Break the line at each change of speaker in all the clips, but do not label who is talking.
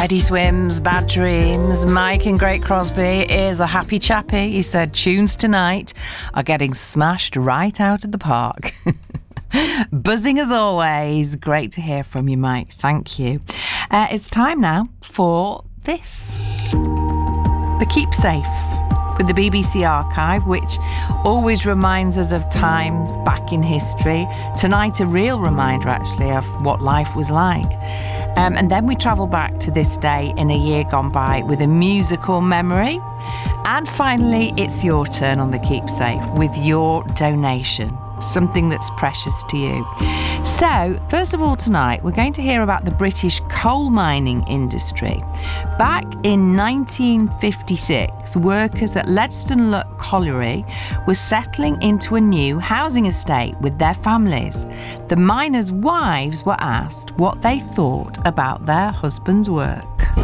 Eddie Swims, Bad Dreams. Mike in Great Crosby is a happy chappy. He said tunes tonight are getting smashed right out of the park. Buzzing as always. Great to hear from you, Mike. Thank you. It's time now for this. The Keepsafe with the BBC Archive, which always reminds us of times back in history. Tonight, a real reminder, actually, of what life was like. And then we travel back to this day in a year gone by with a musical memory. And finally, it's your turn on the Keepsafe with your donation, something that's precious to you. So, first of all tonight, we're going to hear about the British coal mining industry. Back in 1956, workers at Ledston Lock Colliery were settling into a new housing estate with their families. The miners' wives were asked what they thought about their husbands' work.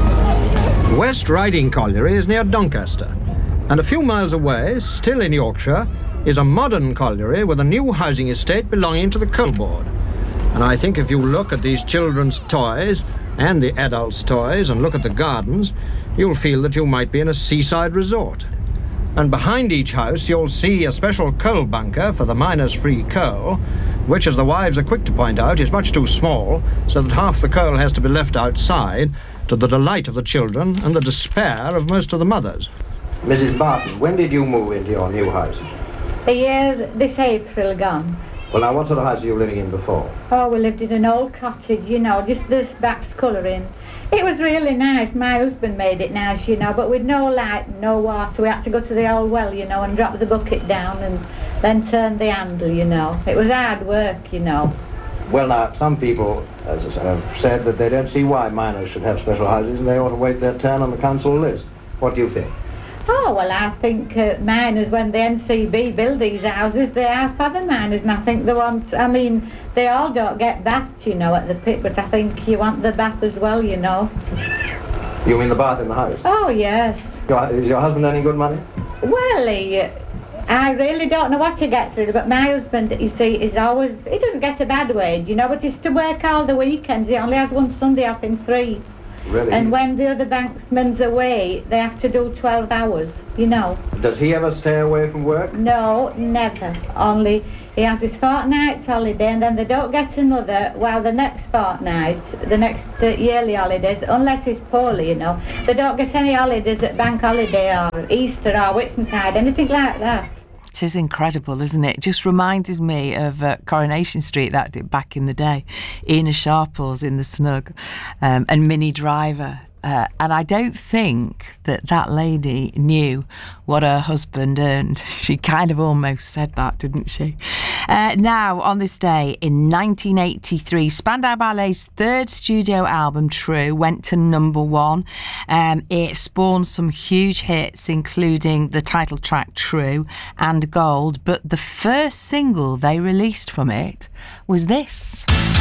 West Riding Colliery is near Doncaster, and a few miles away, still in Yorkshire, is a modern colliery with a new housing estate belonging to the Coal Board. And I think if you look at these children's toys and the adults' toys and look at the gardens, you'll feel that you might be in a seaside resort. And behind each house you'll see a special coal bunker for the miners' free coal, which, as the wives are quick to point out, is much too small, so that half the coal has to be left outside, to the delight of the children and the despair of most of the mothers.
Mrs. Barton, when did you move into your new house?
A year this April gone.
Well, now, what sort of house were you living in before?
Oh, we lived in an old cottage, you know, just this back scullery. It was really nice. My husband made it nice, you know, but with no light and no water. We had to go to the old well, you know, and drop the bucket down and then turn the handle, you know. It was hard work, you know.
Well, now, some people have said that they don't see why miners should have special houses and they ought to wait their turn on the council list. What do you think?
Oh, well, I think miners, when the NCB build these houses, they are for the miners, and I think they want, I mean, they all don't get baths, you know, at the pit, but I think you want the bath as well, you know.
You mean the bath in the house?
Oh, yes.
Is your husband earning good money?
Well, I really don't know what he gets through, but my husband, you see, he doesn't get a bad wage, you know, but he's to work all the weekends. He only has one Sunday off in 3.
Really?
And when the other banksman's away, they have to do 12 hours, you know.
Does he ever stay away from work?
No, never. Only he has his fortnight's holiday, and then they don't get another, well, the next fortnight, the next yearly holidays, unless he's poorly, you know. They don't get any holidays at bank holiday or Easter or Whitsuntide, anything like that.
It is incredible, isn't it? It just reminds me of Coronation Street, that did back in the day. Ina Sharples in the Snug and Minnie Driver. And I don't think that lady knew what her husband earned. She kind of almost said that, didn't she? Now, on this day in 1983, Spandau Ballet's third studio album, True, went to #1. It spawned some huge hits, including the title track True and Gold. But the first single they released from it was this.